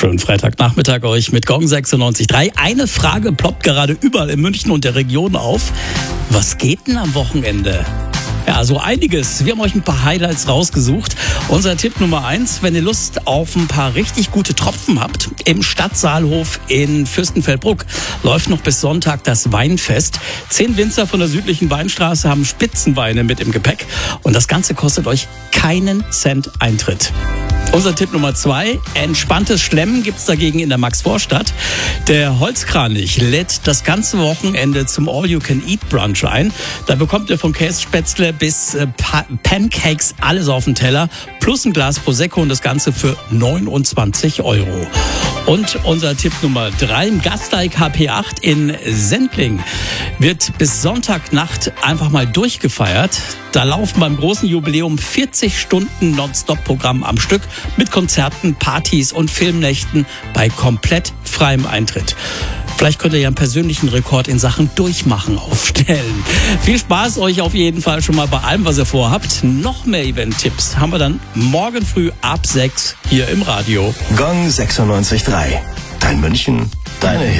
Schönen Freitagnachmittag euch mit Gong 96.3. Eine Frage ploppt gerade überall in München und der Region auf. Was geht denn am Wochenende? Ja, so einiges. Wir haben euch ein paar Highlights rausgesucht. Unser Tipp Nummer 1, wenn ihr Lust auf ein paar richtig gute Tropfen habt, im Stadtsaalhof in Fürstenfeldbruck läuft noch bis Sonntag das Weinfest. 10 Winzer von der südlichen Weinstraße haben Spitzenweine mit im Gepäck und das Ganze kostet euch keinen Cent Eintritt. Unser Tipp Nummer 2, entspanntes Schlemmen gibt's dagegen in der Maxvorstadt. Der Holzkranich lädt das ganze Wochenende zum All-You-Can-Eat-Brunch ein. Da bekommt ihr von Kässpätzle bis Pancakes alles auf den Teller, plus ein Glas Prosecco und das Ganze für 29 €. Und unser Tipp Nummer 3, im Gasteig HP8 in Sendling wird bis Sonntagnacht einfach mal durchgefeiert. Da laufen beim großen Jubiläum 40 Stunden Nonstop-Programm am Stück mit Konzerten, Partys und Filmnächten bei komplett freiem Eintritt. Vielleicht könnt ihr ja einen persönlichen Rekord in Sachen Durchmachen aufstellen. Viel Spaß euch auf jeden Fall schon mal bei allem, was ihr vorhabt. Noch mehr Event-Tipps haben wir dann morgen früh ab 6 hier im Radio. Gong 96.3. Dein München, deine